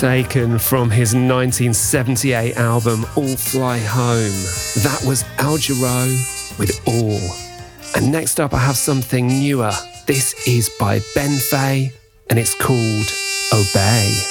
taken from his 1978 album All Fly Home. That was Al Jarreau with All. And next up I have something newer. This is by Ben Fay and it's called Obey.